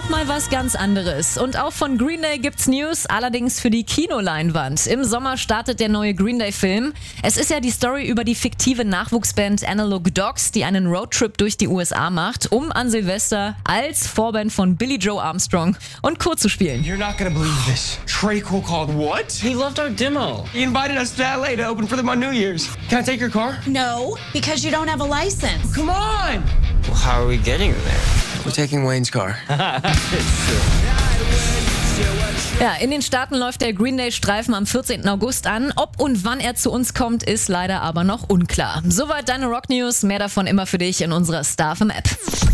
Auch mal was ganz anderes. Und auch von Green Day gibt's News, allerdings für die Kinoleinwand. Im Sommer startet der neue Green Day-Film. Es ist ja die Story über die fiktive Nachwuchsband Analog Dogs, die einen Roadtrip durch die USA macht, um an Silvester als Vorband von Billy Joe Armstrong und Co. zu spielen. You're not gonna believe this. Trey Cole called what? He loved our demo. He invited us to LA to open for them on New Year's. Can I take your car? No, because you don't have a license. Come on! Well, how are we getting there? We're taking Wayne's car. Ja, in den Staaten läuft der Green Day-Streifen am 14. August an. Ob und wann er zu uns kommt, ist leider aber noch unklar. Soweit deine Rock News. Mehr davon immer für dich in unserer Star FM App.